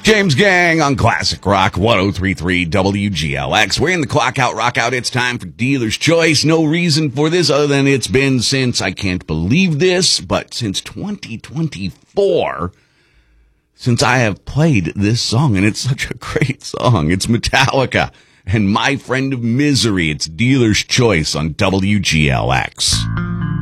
James Gang on Classic Rock 1033 WGLX. We're in the clock out, rock out. It's time for Dealer's Choice. No reason for this other than it's been since, I can't believe this, but since 2024, since I have played this song, and it's such a great song. It's Metallica and My Friend of Misery. It's Dealer's Choice on WGLX.